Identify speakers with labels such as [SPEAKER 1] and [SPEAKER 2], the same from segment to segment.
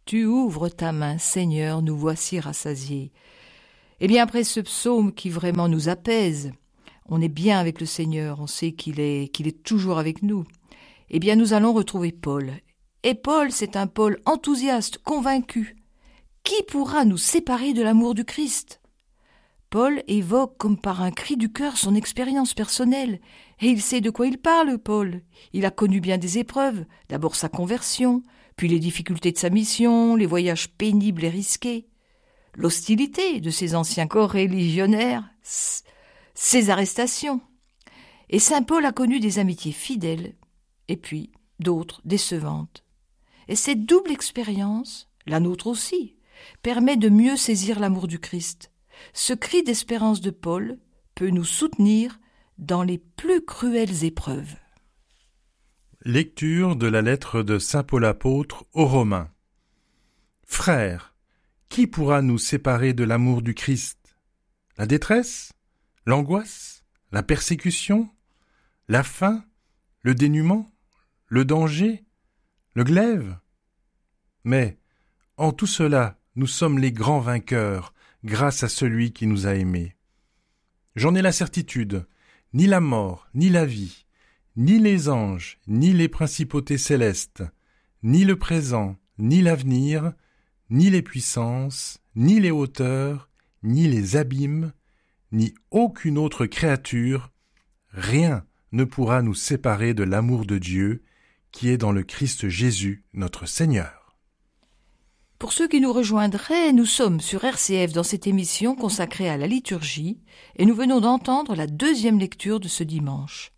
[SPEAKER 1] Tu ouvres ta main, Seigneur, nous voici rassasiés. Eh bien, après ce psaume qui vraiment nous apaise, on est bien avec le Seigneur, on sait qu'il est toujours avec nous. Eh bien, nous allons retrouver Paul. Et Paul, c'est un Paul enthousiaste, convaincu. Qui pourra nous séparer de l'amour du Christ ? Paul évoque comme par un cri du cœur son expérience personnelle. Et il sait de quoi il parle, Paul. Il a connu bien des épreuves, d'abord sa conversion, puis les difficultés de sa mission, les voyages pénibles et risqués, l'hostilité de ses anciens coreligionnaires, ses arrestations. Et saint Paul a connu des amitiés fidèles, et puis d'autres décevantes. Et cette double expérience, la nôtre aussi, permet de mieux saisir l'amour du Christ. Ce cri d'espérance de Paul peut nous soutenir dans les plus cruelles épreuves.
[SPEAKER 2] Lecture de la lettre de saint Paul apôtre aux Romains. Frères, qui pourra nous séparer de l'amour du Christ ? La détresse ? L'angoisse ? La persécution ? La faim ? Le dénuement ? Le danger ? Le glaive ? Mais, en tout cela, nous sommes les grands vainqueurs, grâce à celui qui nous a aimés. J'en ai la certitude, ni la mort, ni la vie, ni les anges, ni les principautés célestes, ni le présent, ni l'avenir, ni les puissances, ni les hauteurs, ni les abîmes, ni aucune autre créature, rien ne pourra nous séparer de l'amour de Dieu qui est dans le Christ Jésus, notre Seigneur.
[SPEAKER 1] Pour ceux qui nous rejoindraient, nous sommes sur RCF dans cette émission consacrée à la liturgie et nous venons d'entendre la deuxième lecture de ce dimanche,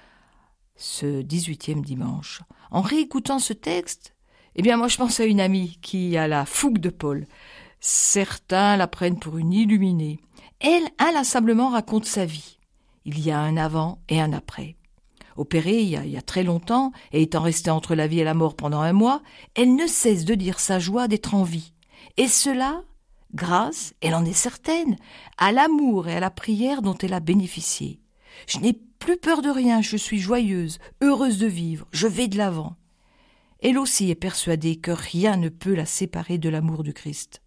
[SPEAKER 1] ce 18e dimanche. En réécoutant ce texte, eh bien moi je pense à une amie qui a la fougue de Paul. Certains la prennent pour une illuminée. Elle inlassablement raconte sa vie. Il y a un avant et un après. Opérée il y a très longtemps, et étant restée entre la vie et la mort pendant 1 mois, elle ne cesse de dire sa joie d'être en vie. Et cela, grâce, elle en est certaine, à l'amour et à la prière dont elle a bénéficié. Je n'ai plus peur de rien, je suis joyeuse, heureuse de vivre, je vais de l'avant. Elle aussi est persuadée que rien ne peut la séparer de l'amour du Christ.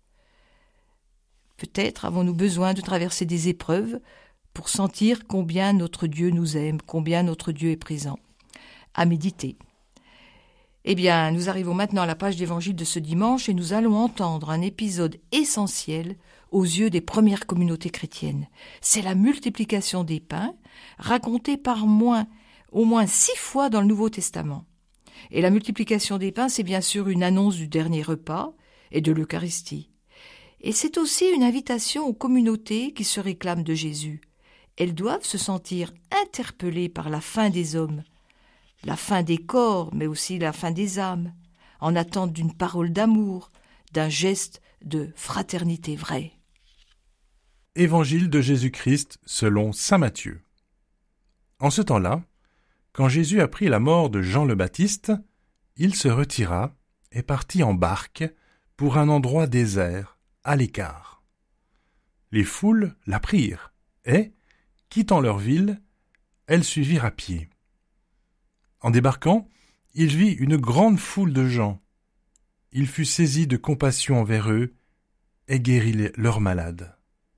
[SPEAKER 1] Peut-être avons-nous besoin de traverser des épreuves pour sentir combien notre Dieu nous aime, combien notre Dieu est présent. À méditer. Eh bien, nous arrivons maintenant à la page d'évangile de ce dimanche et nous allons entendre un épisode essentiel aux yeux des premières communautés chrétiennes. C'est la multiplication des pains, racontée par au moins 6 fois dans le Nouveau Testament. Et la multiplication des pains, c'est bien sûr une annonce du dernier repas et de l'Eucharistie. Et c'est aussi une invitation aux communautés qui se réclament de Jésus. Elles doivent se sentir interpellées par la fin des hommes, la fin des corps, mais aussi la fin des âmes, en attente d'une parole d'amour, d'un geste de fraternité vraie.
[SPEAKER 2] Évangile de Jésus-Christ selon saint Matthieu. En ce temps-là, quand Jésus apprit la mort de Jean le Baptiste, il se retira et partit en barque pour un endroit désert, à l'écart. Les foules l'apprirent et, quittant leur ville, elles suivirent à pied. En débarquant, il vit une grande foule de gens. Il fut saisi de compassion envers eux et guérit leurs malades.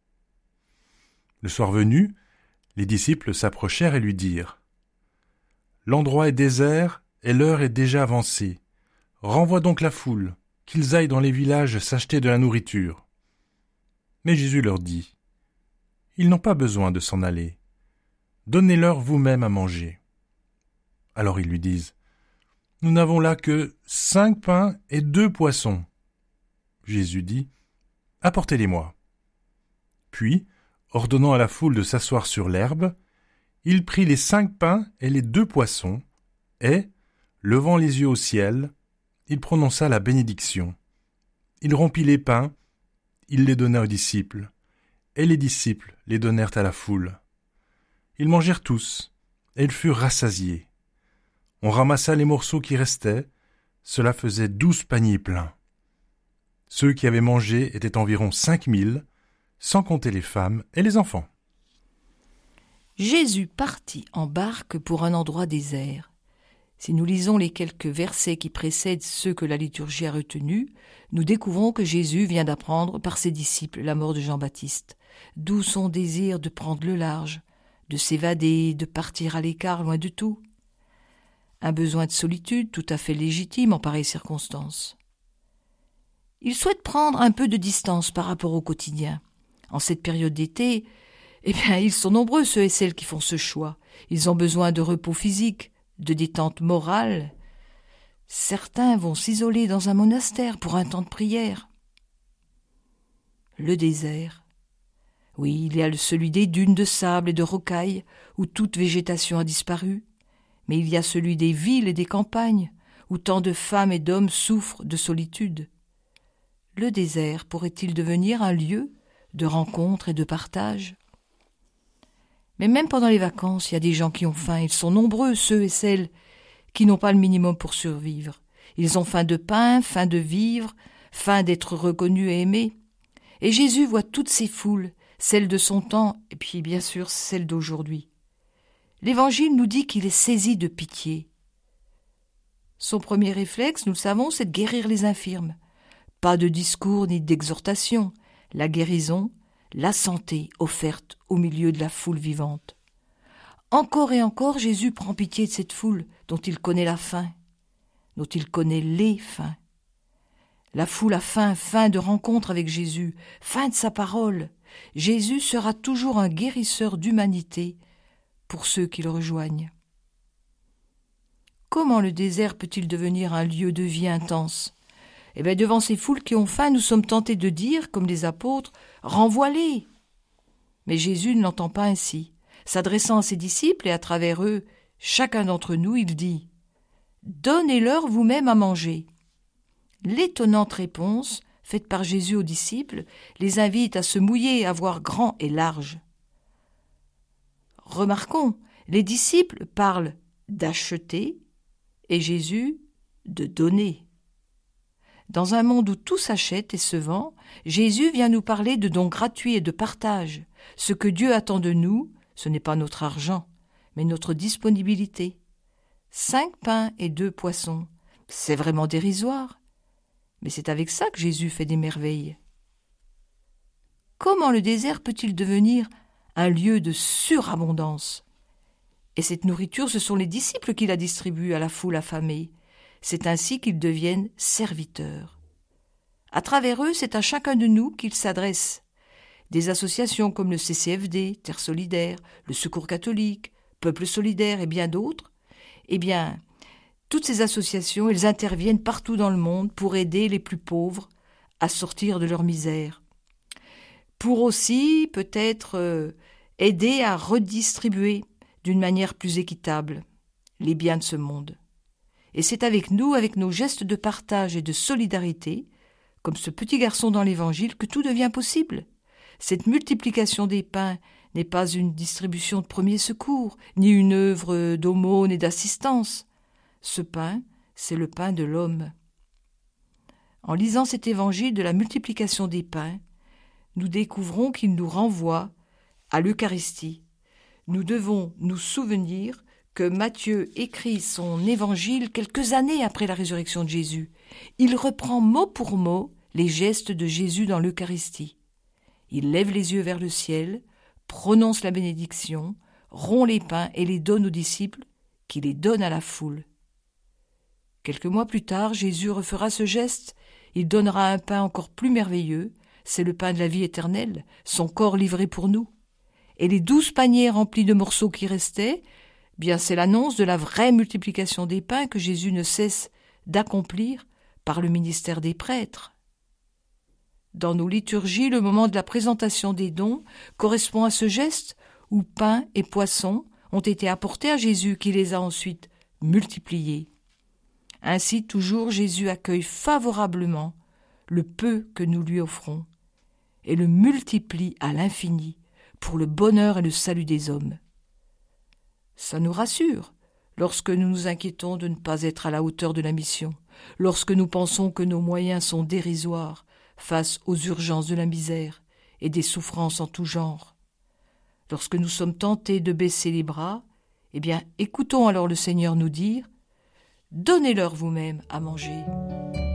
[SPEAKER 2] Le soir venu, les disciples s'approchèrent et lui dirent : « L'endroit est désert et l'heure est déjà avancée. Renvoie donc la foule, qu'ils aillent dans les villages s'acheter de la nourriture. » Mais Jésus leur dit : « Ils n'ont pas besoin de s'en aller. Donnez-leur vous-même à manger. » Alors ils lui disent : « Nous n'avons là que 5 pains et 2 poissons. » Jésus dit : « Apportez-les-moi. » Puis, ordonnant à la foule de s'asseoir sur l'herbe, il prit les 5 pains et les 2 poissons, et, levant les yeux au ciel, il prononça la bénédiction. Il rompit les pains, il les donna aux disciples, et les disciples les donnèrent à la foule. Ils mangèrent tous, et ils furent rassasiés. On ramassa les morceaux qui restaient, cela faisait 12 paniers pleins. Ceux qui avaient mangé étaient environ 5000, sans compter les femmes et les enfants.
[SPEAKER 1] Jésus partit en barque pour un endroit désert. Si nous lisons les quelques versets qui précèdent ceux que la liturgie a retenus, nous découvrons que Jésus vient d'apprendre par ses disciples la mort de Jean-Baptiste, d'où son désir de prendre le large, de s'évader, de partir à l'écart loin de tout. Un besoin de solitude tout à fait légitime en pareille circonstance. Il souhaite prendre un peu de distance par rapport au quotidien. En cette période d'été, ils sont nombreux ceux et celles qui font ce choix. Ils ont besoin de repos physique, de détente morale. Certains vont s'isoler dans un monastère pour un temps de prière. Le désert. Oui, il y a celui des dunes de sable et de rocailles, où toute végétation a disparu. Mais il y a celui des villes et des campagnes, où tant de femmes et d'hommes souffrent de solitude. Le désert pourrait-il devenir un lieu de rencontre et de partage ? Mais même pendant les vacances, il y a des gens qui ont faim. Ils sont nombreux, ceux et celles qui n'ont pas le minimum pour survivre. Ils ont faim de pain, faim de vivre, faim d'être reconnus et aimés. Et Jésus voit toutes ces foules, celles de son temps et puis bien sûr celles d'aujourd'hui. L'Évangile nous dit qu'il est saisi de pitié. Son premier réflexe, nous le savons, c'est de guérir les infirmes. Pas de discours ni d'exhortation, la guérison, la santé offerte au milieu de la foule vivante. Encore et encore, Jésus prend pitié de cette foule dont il connaît la faim, dont il connaît les faims. La foule a faim, faim de rencontre avec Jésus, faim de sa parole. Jésus sera toujours un guérisseur d'humanité pour ceux qui le rejoignent. Comment le désert peut-il devenir un lieu de vie intense ? Devant ces foules qui ont faim, nous sommes tentés de dire, comme les apôtres, « Renvoie-les !» Mais Jésus ne l'entend pas ainsi. S'adressant à ses disciples et à travers eux, chacun d'entre nous, il dit « Donnez-leur vous-même à manger !» L'étonnante réponse, faite par Jésus aux disciples, les invite à se mouiller, à voir grand et large. Remarquons, les disciples parlent d'acheter et Jésus de donner. Dans un monde où tout s'achète et se vend, Jésus vient nous parler de dons gratuits et de partage. Ce que Dieu attend de nous, ce n'est pas notre argent, mais notre disponibilité. 5 pains et 2 poissons, c'est vraiment dérisoire. Mais c'est avec ça que Jésus fait des merveilles. Comment le désert peut-il devenir un lieu de surabondance ? Et cette nourriture, ce sont les disciples qui la distribuent à la foule affamée. C'est ainsi qu'ils deviennent serviteurs. À travers eux, c'est à chacun de nous qu'ils s'adressent. Des associations comme le CCFD, Terre Solidaire, le Secours catholique, Peuple solidaire et bien d'autres, toutes ces associations, elles interviennent partout dans le monde pour aider les plus pauvres à sortir de leur misère. Pour aussi, peut-être, aider à redistribuer d'une manière plus équitable les biens de ce monde. Et c'est avec nous, avec nos gestes de partage et de solidarité, comme ce petit garçon dans l'Évangile, que tout devient possible. Cette multiplication des pains n'est pas une distribution de premiers secours, ni une œuvre d'aumône et d'assistance. Ce pain, c'est le pain de l'homme. En lisant cet Évangile de la multiplication des pains, nous découvrons qu'il nous renvoie à l'Eucharistie. Nous devons nous souvenir que Matthieu écrit son évangile quelques années après la résurrection de Jésus. Il reprend mot pour mot les gestes de Jésus dans l'Eucharistie. Il lève les yeux vers le ciel, prononce la bénédiction, rompt les pains et les donne aux disciples, qui les donnent à la foule. Quelques mois plus tard, Jésus refera ce geste. Il donnera un pain encore plus merveilleux, c'est le pain de la vie éternelle, son corps livré pour nous. Et les 12 paniers remplis de morceaux qui restaient, c'est l'annonce de la vraie multiplication des pains que Jésus ne cesse d'accomplir par le ministère des prêtres. Dans nos liturgies, le moment de la présentation des dons correspond à ce geste où pain et poissons ont été apportés à Jésus qui les a ensuite multipliés. Ainsi, toujours, Jésus accueille favorablement le peu que nous lui offrons et le multiplie à l'infini pour le bonheur et le salut des hommes. Ça nous rassure lorsque nous nous inquiétons de ne pas être à la hauteur de la mission, lorsque nous pensons que nos moyens sont dérisoires face aux urgences de la misère et des souffrances en tout genre. Lorsque nous sommes tentés de baisser les bras, écoutons alors le Seigneur nous dire donnez-leur vous-même à manger.